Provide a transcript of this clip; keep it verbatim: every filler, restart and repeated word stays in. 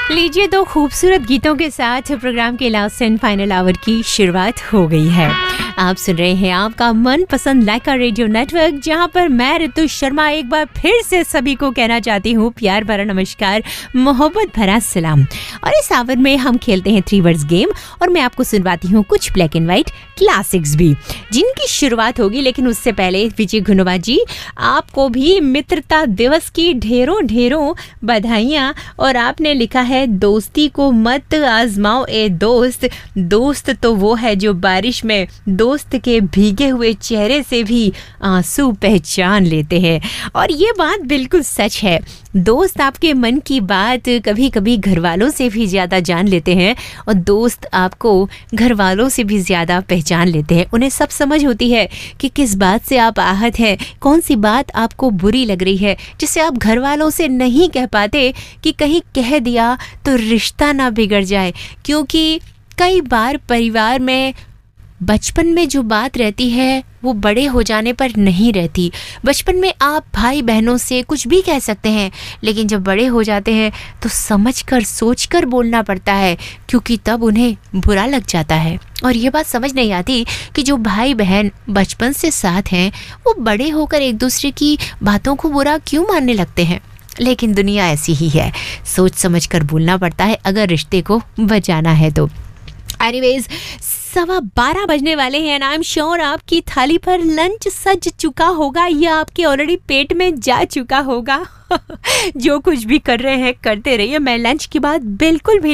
लीजिए, दो खूबसूरत गीतों के साथ प्रोग्राम के लास्ट एंड फाइनल आवर की शुरुआत हो गई है। आप सुन रहे हैं आपका मनपसंद लाइका रेडियो नेटवर्क, जहां पर मैं ऋतु शर्मा एक बार फिर से सभी को कहना चाहती हूँ प्यार भरा नमस्कार, मोहब्बत भरा सलाम। और इस आवर में हम खेलते हैं थ्री वर्ड्स गेम और मैं आपको सुनवाती हूँ कुछ ब्लैक एंड व्हाइट क्लासिक्स भी, जिनकी शुरुआत होगी। लेकिन उससे पहले विजय घुनवा जी, आपको भी मित्रता दिवस की ढेरों ढेरों बधाइयाँ। और आपने लिखा है, दोस्ती को मत आजमाओ ए दोस्त, दोस्त तो वो है जो बारिश में दोस्त के भीगे हुए चेहरे से भी आंसू पहचान लेते हैं। और ये बात बिल्कुल सच है, दोस्त आपके मन की बात कभी कभी घर वालों से भी ज़्यादा जान लेते हैं और दोस्त आपको घर वालों से भी ज़्यादा पहचान लेते हैं। उन्हें सब समझ होती है कि किस बात से आप आहत हैं, कौन सी बात आपको बुरी लग रही है, जिसे आप घर वालों से नहीं कह पाते कि कहीं कह दिया तो रिश्ता ना बिगड़ जाए। क्योंकि कई बार परिवार में बचपन में जो बात रहती है वो बड़े हो जाने पर नहीं रहती। बचपन में आप भाई बहनों से कुछ भी कह सकते हैं, लेकिन जब बड़े हो जाते हैं तो समझकर सोचकर बोलना पड़ता है, क्योंकि तब उन्हें बुरा लग जाता है। और ये बात समझ नहीं आती कि जो भाई बहन बचपन से साथ हैं वो बड़े होकर एक दूसरे की बातों को बुरा क्यों मानने लगते हैं। लेकिन दुनिया ऐसी ही है, सोच समझकर बोलना पड़ता है अगर रिश्ते को बचाना है तो। एनीवेज, सवा बारह बजने वाले हैं। आई एम श्योर आपकी थाली पर लंच सज चुका होगा या आपके ऑलरेडी पेट में जा चुका होगा। जो कुछ भी कर रहे हैं करते रहिए, मैं लंच की बात बिल्कुल भी